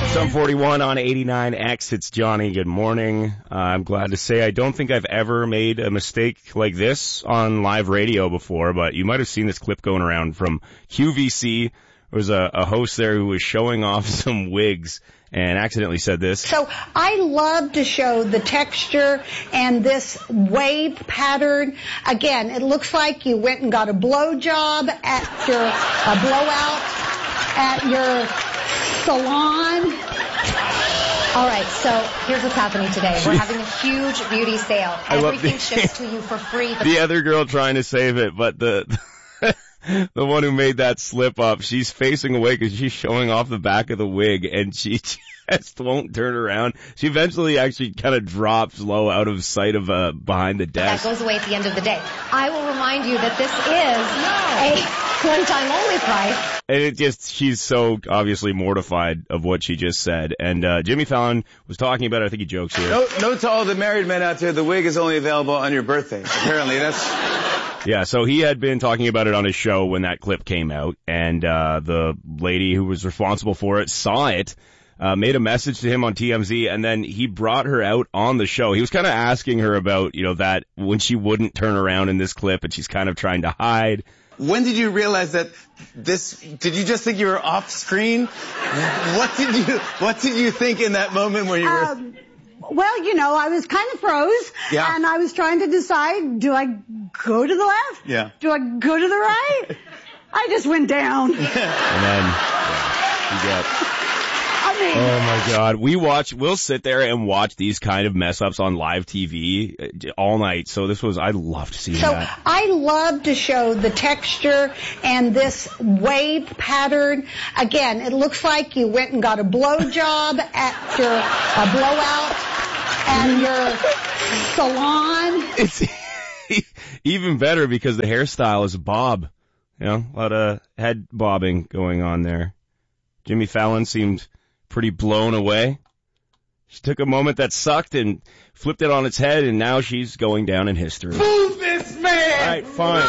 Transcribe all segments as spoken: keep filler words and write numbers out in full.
seven forty-one on eighty-nine X. It's Johnny. Good morning. Uh, I'm glad to say I don't think I've ever made a mistake like this on live radio before, but you might have seen this clip going around from Q V C. There was a, a host there who was showing off some wigs and accidentally said this. So I love to show the texture and this wave pattern. Again, it looks like you went and got a blowjob at your a blowout at your salon. All right, so here's what's happening today. We're having a huge beauty sale. Everything the, ships to you for free. The other girl trying to save it, but the the one who made that slip up, she's facing away because she's showing off the back of the wig, and she just won't turn around. She eventually actually kind of drops low out of sight of uh, behind the desk. That goes away at the end of the day. I will remind you that this is a one-time only price. And it just, she's so obviously mortified of what she just said. And uh Jimmy Fallon was talking about it. I think he jokes here. Note, note to all the married men out there, the wig is only available on your birthday. Apparently, that's... Yeah, so he had been talking about it on his show when that clip came out, and uh the lady who was responsible for it saw it, uh made a message to him on T M Z, and then he brought her out on the show. He was kind of asking her about, you know, that when she wouldn't turn around in this clip, and she's kind of trying to hide. When did you realize that this, did you just think you were off screen? What did you, what did you think in that moment when you were... Um, well, you know, I was kind of froze. Yeah. And I was trying to decide, do I go to the left? Yeah. Do I go to the right? I just went down. And then, yeah, you got... I mean, oh my God. We watch, we'll sit there and watch these kind of mess ups on live T V all night. So this was, I loved seeing so that. I love to show the texture and this wave pattern. Again, it looks like you went and got a blowjob at your a blowout and your salon. It's even better because the hairstyle is bob. You know, a lot of head bobbing going on there. Jimmy Fallon seemed pretty blown away. She took a moment that sucked and flipped it on its head, and now she's going down in history. Move this man! All right, fine.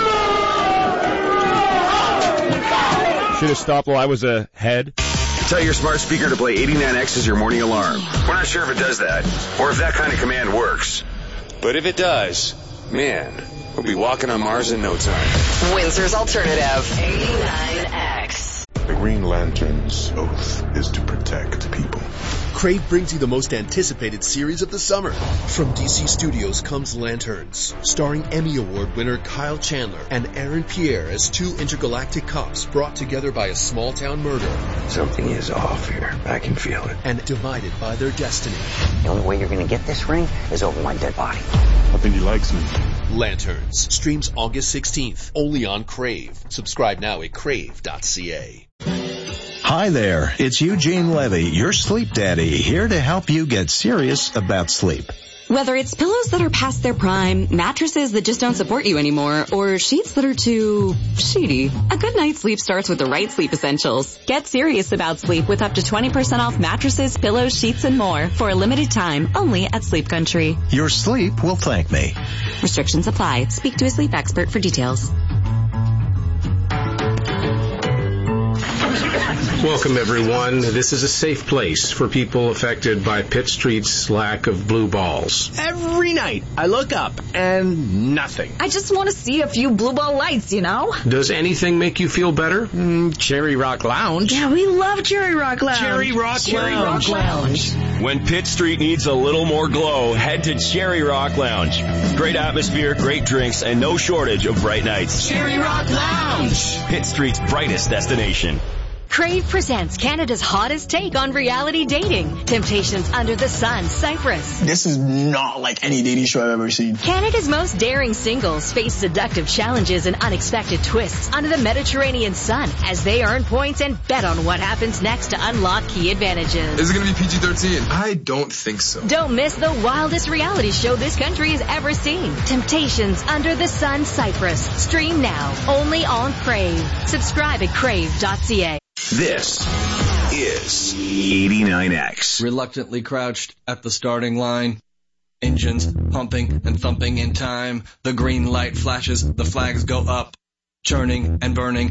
Should have stopped while I was ahead. Tell your smart speaker to play eighty-nine X as your morning alarm. We're not sure if it does that, or if that kind of command works. But if it does, man, we'll be walking on Mars in no time. Windsor's Alternative, eighty-nine X. The Green Lantern's oath is to protect people. Crave brings you the most anticipated series of the summer. From D C Studios comes Lanterns, starring Emmy Award winner Kyle Chandler and Aaron Pierre as two intergalactic cops brought together by a small-town murder. Something is off here. I can feel it. And divided by their destiny. The only way you're going to get this ring is over my dead body. I think he likes me. Lanterns streams August sixteenth, only on Crave. Subscribe now at crave dot c a. Hi there, it's Eugene Levy, your sleep daddy, here to help you get serious about sleep. Whether it's pillows that are past their prime, mattresses that just don't support you anymore, or sheets that are too sheety, a good night's sleep starts with the right sleep essentials. Get serious about sleep with up to twenty percent off mattresses, pillows, sheets, and more for a limited time only at Sleep Country. Your sleep will thank me. Restrictions apply. Speak to a sleep expert for details. Welcome, everyone. This is a safe place for people affected by Pitt Street's lack of blue balls. Every night, I look up and nothing. I just want to see a few blue ball lights, you know? Does anything make you feel better? Mm, Cherry Rock Lounge. Yeah, we love Cherry Rock Lounge. Cherry Rock Cherry Lounge. Rock Lounge. When Pitt Street needs a little more glow, head to Cherry Rock Lounge. Great atmosphere, great drinks, and no shortage of bright nights. Cherry Rock Lounge. Pitt Street's brightest destination. Crave presents Canada's hottest take on reality dating. Temptations Under the Sun, Cyprus. This is not like any dating show I've ever seen. Canada's most daring singles face seductive challenges and unexpected twists under the Mediterranean sun as they earn points and bet on what happens next to unlock key advantages. Is it going to be P G thirteen? I don't think so. Don't miss the wildest reality show this country has ever seen. Temptations Under the Sun, Cyprus. Stream now, only on Crave. Subscribe at crave dot c a. This is eighty-nine X. Reluctantly crouched at the starting line. Engines pumping and thumping in time. The green light flashes, the flags go up. Churning and burning.